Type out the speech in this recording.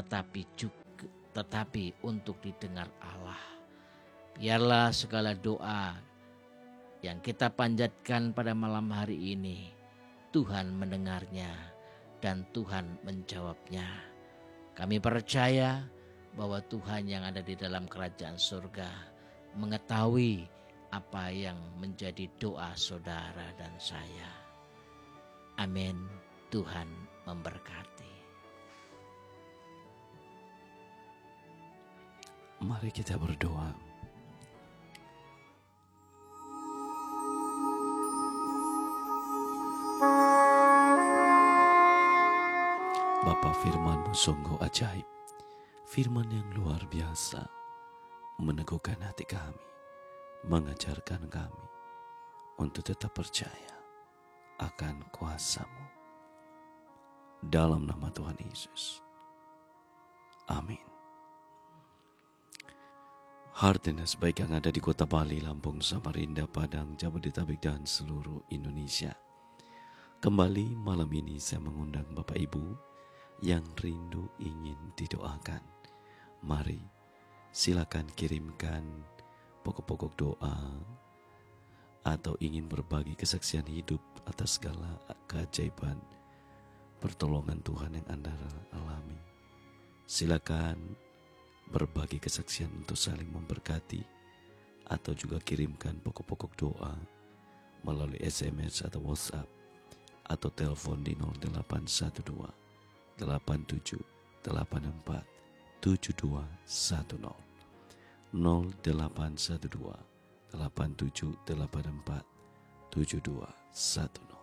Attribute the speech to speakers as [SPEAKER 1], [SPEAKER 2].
[SPEAKER 1] tetapi untuk didengar Allah. Biarlah segala doa yang kita panjatkan pada malam hari ini, Tuhan mendengarnya dan Tuhan menjawabnya. Kami percaya bahwa Tuhan yang ada di dalam kerajaan surga mengetahui apa yang menjadi doa saudara dan saya. Amin. Tuhan memberkati.
[SPEAKER 2] Mari kita berdoa. Bapa, firman-Mu sungguh ajaib, firman yang luar biasa, meneguhkan hati kami, mengajarkan kami untuk tetap percaya akan kuasa-Mu. Dalam nama Tuhan Yesus. Amin. Heartness baik yang ada di kota Bali, Lampung, Samarinda, Padang, Jabodetabek, dan seluruh Indonesia. Kembali malam ini saya mengundang Bapak Ibu yang rindu ingin didoakan. Mari silakan kirimkan pokok-pokok doa atau ingin berbagi kesaksian hidup atas segala keajaiban pertolongan Tuhan yang Anda alami. Silakan berbagi kesaksian untuk saling memberkati, atau juga kirimkan pokok-pokok doa melalui SMS atau WhatsApp atau telepon di 0812 87 84 7210 0812 87 84 7210.